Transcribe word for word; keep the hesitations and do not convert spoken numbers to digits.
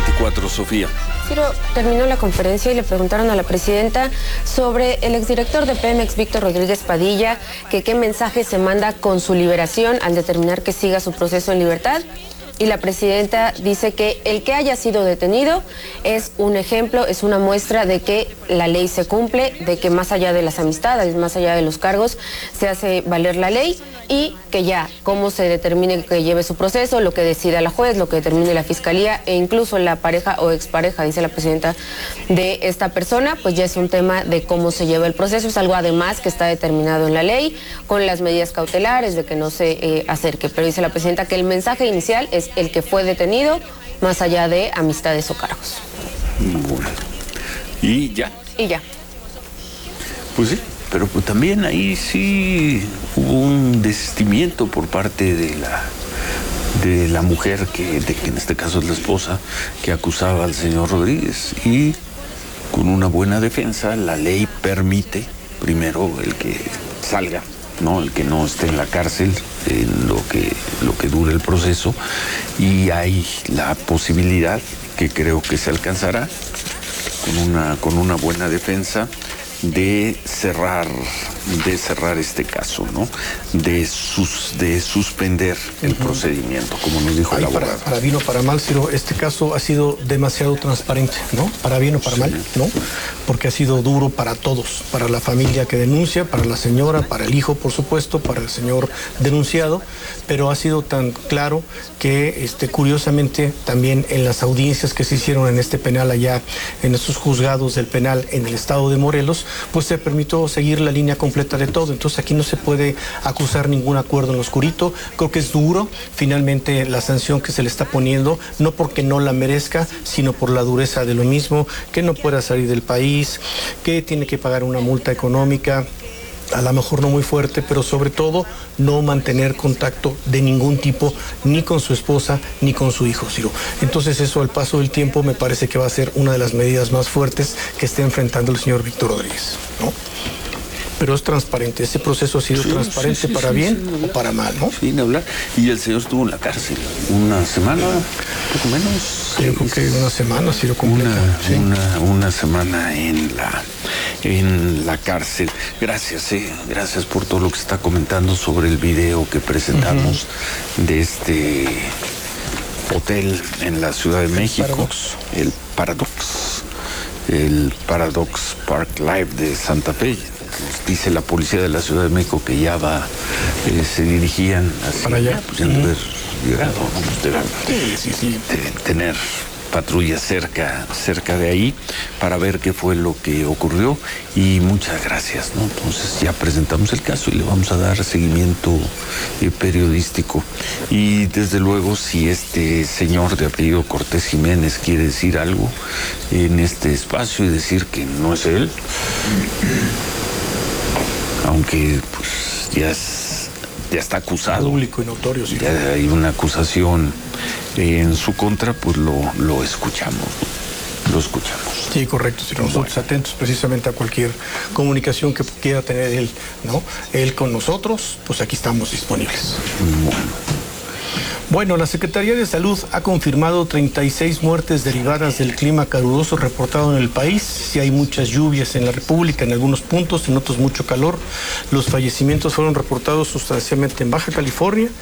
veinticuatro, Sofía. Ciro, terminó la conferencia y le preguntaron a la presidenta sobre el exdirector de Pemex, Víctor Rodríguez Padilla, que qué mensaje se manda con su liberación al determinar que siga su proceso en libertad. Y la presidenta dice que el que haya sido detenido es un ejemplo, es una muestra de que la ley se cumple, de que más allá de las amistades, más allá de los cargos, se hace valer la ley y que ya cómo se determine que lleve su proceso, lo que decida la juez, lo que determine la fiscalía e incluso la pareja o expareja, dice la presidenta, de esta persona, pues ya es un tema de cómo se lleva el proceso, es algo además que está determinado en la ley, con las medidas cautelares de que no se eh, acerque, pero dice la presidenta que el mensaje inicial es el que fue detenido, más allá de amistades o cargos. Bueno, y ya. Y ya. Pues sí, pero pues también ahí sí hubo un desistimiento por parte de la de la mujer, que, de, que en este caso es la esposa, que acusaba al señor Rodríguez. Y con una buena defensa, la ley permite, primero, el que salga, ¿no? El que no esté en la cárcel en lo que, lo que dure el proceso, y hay la posibilidad, que creo que se alcanzará, con una, con una buena defensa, de cerrar, de cerrar este caso, ¿no? De, sus, de suspender el uh-huh. procedimiento, como nos dijo Ahí el abogado. Para, para bien o para mal, Ciro, este caso ha sido demasiado transparente, ¿no? Para bien o para sí. mal, ¿no? Porque ha sido duro para todos, para la familia que denuncia, para la señora, para el hijo, por supuesto, para el señor denunciado, pero ha sido tan claro que, este, curiosamente, también en las audiencias que se hicieron en este penal allá, en estos juzgados del penal en el estado de Morelos, pues se permitió seguir la línea completa de todo. Entonces aquí no se puede acusar ningún acuerdo en lo oscurito. Creo que es duro, finalmente, la sanción que se le está poniendo, no porque no la merezca, sino por la dureza de lo mismo, que no pueda salir del país, que tiene que pagar una multa económica, a lo mejor no muy fuerte, pero sobre todo no mantener contacto de ningún tipo, ni con su esposa, ni con su hijo, Ciro. Entonces eso, al paso del tiempo, me parece que va a ser una de las medidas más fuertes que esté enfrentando el señor Víctor Rodríguez, ¿no? Pero es transparente, ese proceso ha sido sí, transparente sí, sí, para sí, bien sí, o para mal, ¿no? Sin hablar. Y el señor estuvo en la cárcel una semana, poco menos. Yo creo que una semana, sí lo completa. Una, sí. una, una semana en la, en la cárcel. Gracias, eh, gracias por todo lo que se está comentando sobre el video que presentamos uh-huh. de este hotel en la Ciudad de México. Paradox. El Paradox. El Paradox Park Live de Santa Fe. Dice la policía de la Ciudad de México que ya va, eh, se dirigían hacia para allá. Pues ya no haber llegado, ¿no? Deben, sí, sí, sí. deben tener patrullas cerca, cerca de ahí para ver qué fue lo que ocurrió, y muchas gracias, ¿no? Entonces ya presentamos el caso y le vamos a dar seguimiento eh, periodístico. Y desde luego, si este señor de apellido Cortés Jiménez quiere decir algo en este espacio y decir que no es él, aunque pues ya, es, ya está acusado. Público y notorio, sí. Ya hay una acusación eh, en su contra, pues lo, lo escuchamos, lo escuchamos. Sí, correcto, sí, nosotros bueno. atentos precisamente a cualquier comunicación que quiera tener él, ¿no? Él con nosotros, pues aquí estamos disponibles. Bueno. Bueno, la Secretaría de Salud ha confirmado treinta y seis muertes derivadas del clima caluroso reportado en el país. Sí hay muchas lluvias en la República, en algunos puntos, en otros mucho calor. Los fallecimientos fueron reportados sustancialmente en Baja California,